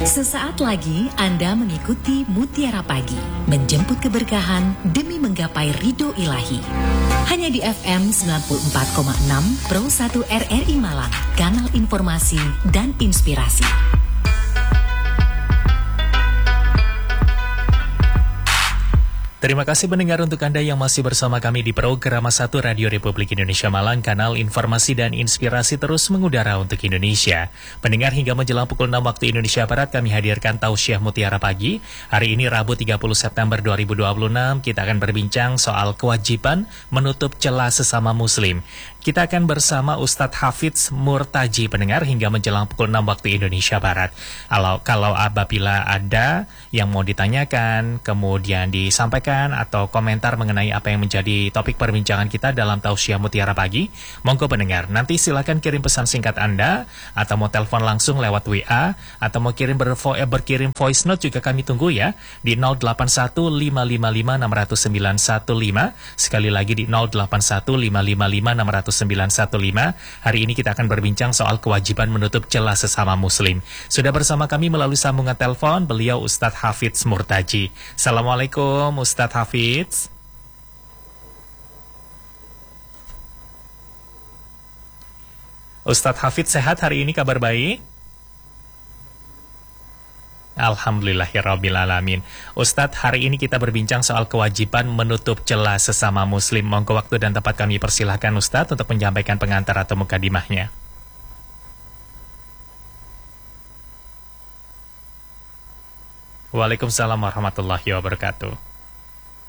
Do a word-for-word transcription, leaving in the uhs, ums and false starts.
Sesaat lagi Anda mengikuti Mutiara Pagi, menjemput keberkahan demi menggapai ridho ilahi. Hanya di F M sembilan puluh empat koma enam Pro satu R R I Malang, kanal informasi dan inspirasi. Terima kasih pendengar untuk Anda yang masih bersama kami di program satu Radio Republik Indonesia Malang, kanal informasi dan inspirasi terus mengudara untuk Indonesia. Pendengar, hingga menjelang pukul enam waktu Indonesia Barat kami hadirkan Tausiah Mutiara Pagi. Hari ini Rabu tiga puluh September dua ribu dua puluh enam, kita akan berbincang soal kewajiban menutup celah sesama muslim. Kita akan bersama Ustadz Hafidz Murtaji, pendengar, hingga menjelang pukul enam waktu Indonesia Barat. Kalau, kalau apabila ada yang mau ditanyakan, kemudian disampaikan atau komentar mengenai apa yang menjadi topik perbincangan kita dalam Tausiah Mutiara Pagi, monggo pendengar, nanti silakan kirim pesan singkat Anda, atau mau telepon langsung lewat W A, atau mau kirim bervo eh, berkirim voice note juga kami tunggu ya, di nol delapan satu lima lima lima enam nol sembilan satu lima, sekali lagi di nol delapan satu lima lima lima enam nol sembilan satu lima. Hari ini kita akan berbincang soal kewajiban menutup celah sesama muslim. Sudah bersama kami melalui sambungan telepon beliau Ustadz Hafidz Murtaji. Assalamualaikum Ustadz Hafidz. Ustadz Hafidz sehat hari ini, kabar baik? Alhamdulillahirrabbilalamin. Ustadz, hari ini kita berbincang soal kewajiban menutup celah sesama muslim. Monggo waktu dan tempat kami persilahkan Ustadz untuk menyampaikan pengantar atau mukadimahnya. Waalaikumsalam warahmatullahi wabarakatuh.